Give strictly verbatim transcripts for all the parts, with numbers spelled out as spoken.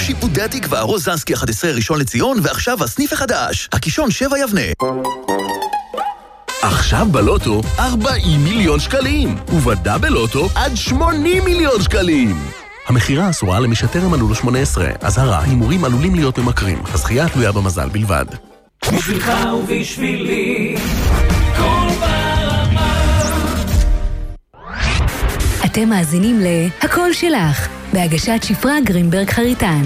שיפודי התקווה, רוזנסקי אחת עשרה ראשון לציון, ועכשיו הסניף החדש, הקישון שבע יבנה. עכשיו בלוטו ארבעים מיליון שקלים, ובדאבל לוטו עד שמונים מיליון שקלים. המחירה אסורה למי שטרם מלאו לו שמונה עשרה. אזהרה, הימורים עלולים להיות ממכרים. הזכייה תלויה במזל בלבד. בשבילך ובשבילי כל ברמה. אתם מאזינים ל"הכל שלך", בהגשת שפרה גרינברג חריטן.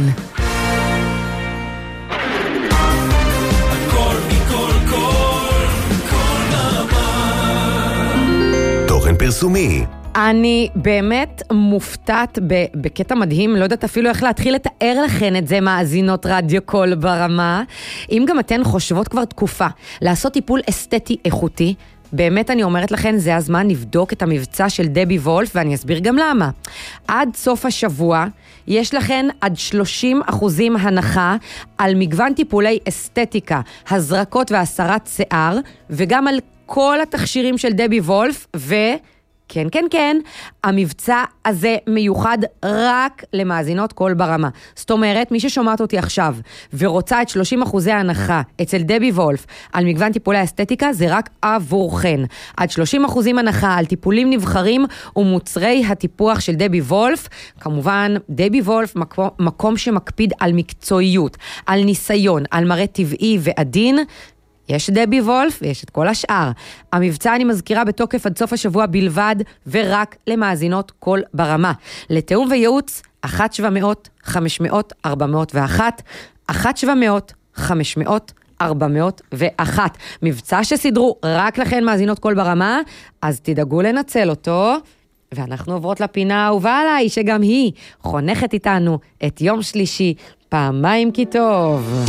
הכל מכל כל, כל ברמה. תוכן פרסומי. אני באמת מופתעת בקטע מדהים, לא יודעת אפילו איך להתחיל לתאר לכן את זה, מאזינות רדיו קול ברמה. אם גם אתן חושבות כבר תקופה לעשות טיפול אסתטי איכותי, באמת אני אומרת לכן, זה הזמן לבדוק את המבצע של דבי וולף, ואני אסביר גם למה. עד סוף השבוע יש לכן עד שלושים אחוזים הנחה על מגוון טיפולי אסתטיקה, הזרקות והסרת שיער, וגם על כל התכשירים של דבי וולף, ו... כן, כן, כן, המבצע הזה מיוחד רק למאזינות קול ברמה. זאת אומרת, מי ששומעת אותי עכשיו ורוצה את שלושים אחוזי הנחה אצל דבי וולף על מגוון טיפולי אסתטיקה, זה רק עבורכן. עד שלושים אחוזים הנחה על טיפולים נבחרים ומוצרי הטיפוח של דבי וולף. כמובן, דבי וולף מקום, מקום שמקפיד על מקצועיות, על ניסיון, על מראה טבעי ועדין. יש דבי וולף ויש את כל השאר. המבצע אני מזכירה בתוקף עד סוף השבוע בלבד, ורק למאזינות קול ברמה. לתאום וייעוץ, אחת שבע מאות חמש מאות ארבע מאות ואחת, אחת שבע מאות חמש מאות ארבע מאות ואחת. מבצע שסידרו רק לכן מאזינות קול ברמה, אז תדאגו לנצל אותו. ואנחנו עוברות לפינה האהובה עליי, שגם היא חונכת איתנו את יום שלישי, פעמיים כי טוב.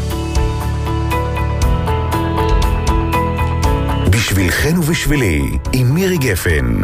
בשבילכן ובשבילי, עם מירי גפן.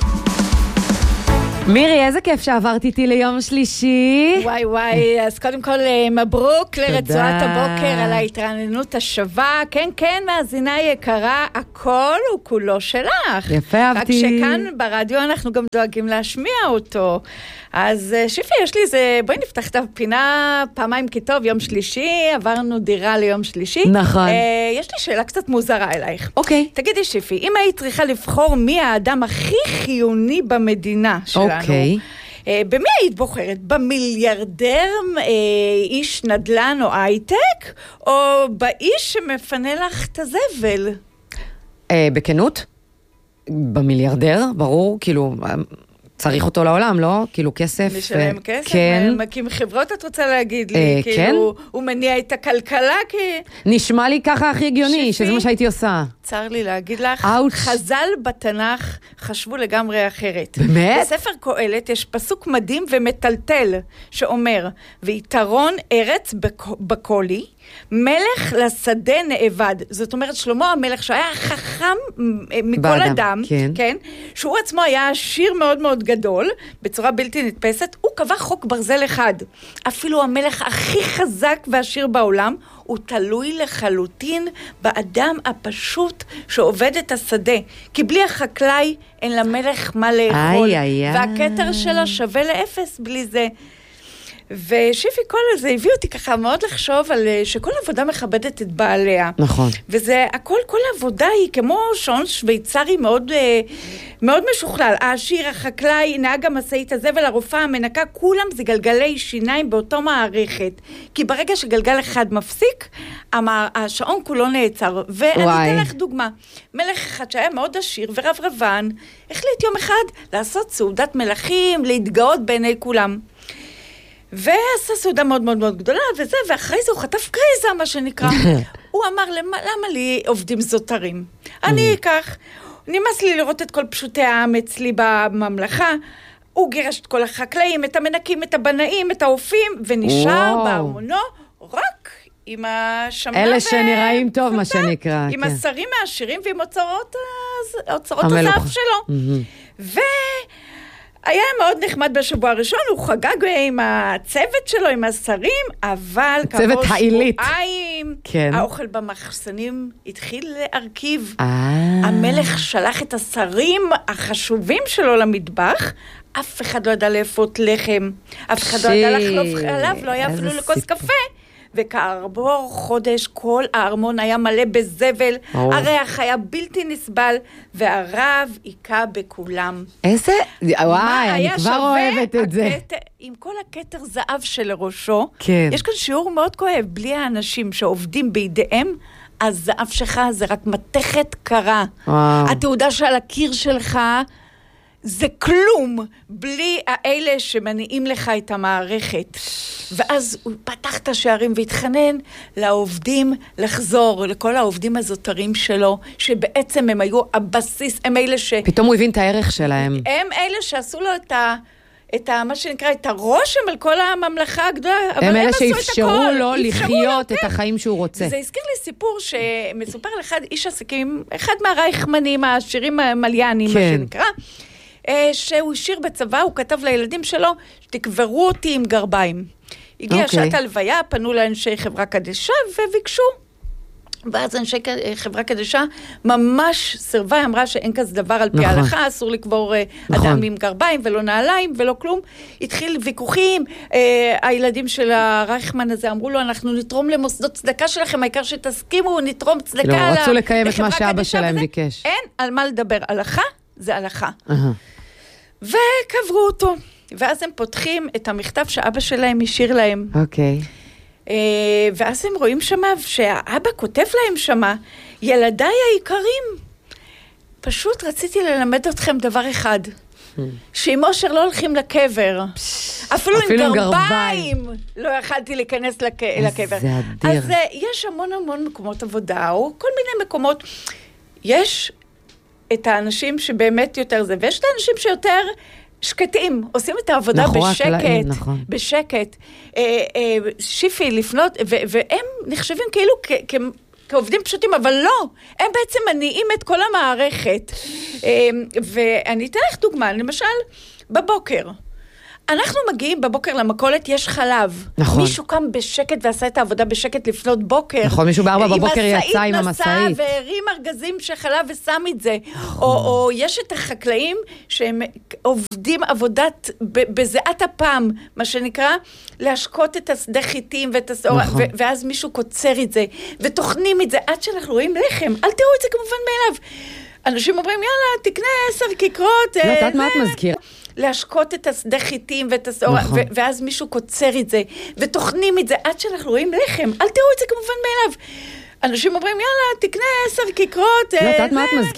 מירי, איזה כיף שעברת איתי ליום שלישי. וואי וואי, אז קודם כל מברוק לרצועת הבוקר על ההתרעננות השווה. כן, כן, מאזינה יקרה, הכל הוא כולו שלך. יפה, אהבתי. רק שכאן ברדיו אנחנו גם דואגים להשמיע אותו. אז שיפי, יש לי איזה, בואי נפתח את הפינה פעמיים כי טוב, יום שלישי, עברנו דירה ליום שלישי. נכון. יש לי שאלה קצת מוזרה אלייך. אוקיי. תגידי שיפי, אם היית צריכה לבחור מי האדם הכי חיוני במדינה שלנו, אוקיי. במי היית בוחרת? במיליארדר, איש נדל"ן או הייטק, או באיש שמפנה לך את הזבל? בכנות? במיליארדר, ברור, כאילו... צריך אותו לעולם, לא? כאילו כסף. משלם כסף? כן. מקים חברות, את רוצה להגיד לי? כאילו, הוא מניע את הכלכלה כי... נשמע לי ככה הכי הגיוני, שזה מה שהייתי עושה. צר לי להגיד לך, אאוץ'. חז"ל בתנ"ך חשבו לגמרי אחרת. באמת? בספר קהלת יש פסוק מדהים ומטלטל, שאומר, ויתרון ארץ בקולי, מלך לשדה נאבד. זאת אומרת, שלמה המלך, שהיה חכם מכל באדם, אדם, כן. כן, שהוא עצמו היה עשיר מאוד מאוד גדול, בצורה בלתי נתפסת, הוא קבע חוק ברזל אחד. אפילו המלך הכי חזק ועשיר בעולם, הוא תלוי לחלוטין באדם הפשוט שעובד את השדה. כי בלי החקלאי אין למלך מה לאכול. איי, איי, והכתר שלו שווה לאפס בלי זה. ושיפי, כל זה הביא אותי ככה מאוד לחשוב על שכל עבודה מכבדת את בעליה. נכון. וזה, הכל, כל העבודה היא כמו שעון שוויצרי מאוד, מאוד משוכלל. העשיר, החקלאי, נהג המשאית הזבל, הרופאה, המנקה, כולם זה גלגלי שיניים באותו מערכת. כי ברגע שגלגל אחד מפסיק, השעון כולו נעצר. ואני אתן לך דוגמה. מלך אחד שהיה מאוד עשיר ורברבן, החליט יום אחד לעשות סעודת מלכים, להתגאות בעיני כולם. ועשה סעודה מאוד מאוד מאוד גדולה, וזה, ואחרי זה הוא חטף קריזה, מה שנקרא. הוא אמר, למה, למה לי עובדים זוטרים? אני אקח, נמאס לי לראות את כל פשוטי העם אצלי בממלכה, הוא גירש את כל החקלאים, את המנקים, את הבנאים, את האופים, ונשאר בארמונו רק עם השמנה. אלה שנראים טוב, מה שנקרא. עם השרים העשירים ועם אוצרות הזהב שלו. ו... היה מאוד נחמד בשבוע הראשון, הוא חגג עם הצוות שלו, עם השרים, אבל צוות העילית. שבועיים, כן. האוכל במחסנים התחיל להרכיב. אה. המלך שלח את השרים החשובים שלו למטבח, אף אחד לא ידע לאפות לחם, אף אחד לא ידע לחלוב חלב, לא היה אפילו לכוס קפה. וכעבור חודש כל הארמון היה מלא בזבל, הריח היה בלתי נסבל, והרב עיקה בכולם. איזה? וואי, אני כבר אוהבת את זה. עם כל הכתר זהב שלראשו, כן. יש כאן שיעור מאוד כואב, בלי האנשים שעובדים בידיהם, הזהב שלך זה רק מתכת קרה. וואו. התעודה שעל הקיר שלך, זה כלום, בלי האלה שמניעים לך את המערכת. ואז הוא פתח את השערים והתחנן לעובדים לחזור, לכל העובדים הזוטרים שלו, שבעצם הם היו הבסיס, הם אלה ש... פתאום הוא הבין את הערך שלהם. הם אלה שעשו לו את ה... את ה... מה שנקרא, את הרושם על כל הממלכה הגדולה, אבל הם, הם עשו את הכל. הם אלה שאפשרו לו לחיות את החיים שהוא רוצה. זה הזכיר לי סיפור שמסופר לאחד איש עסקים, אחד מהרייכמנים, העשירים המליאנים, כן. מה שנקרא, שהוא השאיר בצבא, הוא כתב לילדים שלו, שתקברו אותי עם גרביים. הגיע Okay. שעת הלוויה, פנו לאנשי חברה קדשה וביקשו. ואז אנשי חברה קדשה ממש סרבה, אמרה שאין כזה דבר על פי נכון. ההלכה, אסור לקבור נכון. אדם עם גרביים ולא נעליים ולא כלום. התחיל ויכוחים, אה, הילדים של הרייכמן הזה אמרו לו, אנחנו נתרום למוסדות צדקה שלכם, העיקר שתסכימו, נתרום צדקה כאילו, לחברה רצו לקיים את מה שאבא קדשה שלהם וזה. ביקש. אין על מה לדבר, הלכה זה הלכה. Uh-huh. וקברו אותו. ואז הם פותחים את המכתב שאבא שלהם השאיר להם. אוקיי. Uh, ואז הם רואים שמה, שהאבא כותב להם שמה, ילדיי היקרים, פשוט רציתי ללמד אתכם דבר אחד, שעם אושר לא הולכים לקבר, אפילו, אפילו עם גרביים, לא יכלתי להיכנס לק... לקבר. זה אדיר. אז uh, יש המון המון מקומות עבודה, או כל מיני מקומות, יש את האנשים שבאמת יותר זה, ויש את האנשים שיותר... שקטים, עושים את העבודה נכון, בשקט, קלעים, נכון. בשקט. אה, אה, שיפי לפנות, ו- והם נחשבים כאילו כ- כ- כעובדים פשוטים, אבל לא, הם בעצם מניעים את כל המערכת. אה, ואני אתן לך דוגמה, למשל, בבוקר. אנחנו מגיעים בבוקר למכולת, יש חלב. נכון. מישהו קם בשקט ועשה את העבודה בשקט לפנות בוקר. נכון, מישהו בארבע בבוקר יצא עם המשאית. המשאית. נסע והרים ארגזים של חלב ושם את זה. או, או יש את החקלאים שהם עובדים עבודת בזיעת הפעם, מה שנקרא, להשקות את השדה חיטים ואת השעורה, נכון. ו- ואז מישהו קוצר את זה, וטוחנים את זה עד שאנחנו רואים לחם. אל תראו את זה כמובן מאליו. אנשים אומרים, יאללה, תקנה עשר כיכרות. לא, יודעת מה את מזכיר? להשקות את השדה חיטים ואת השעורה, נכון. ו- ואז מישהו קוצר את זה, וטוחנים את זה עד שאנחנו רואים לחם. אל תראו את זה כמובן מאליו. אנשים אומרים, יאללה, תקנה עשר כיכרות. לא, יודעת מה את מזכיר?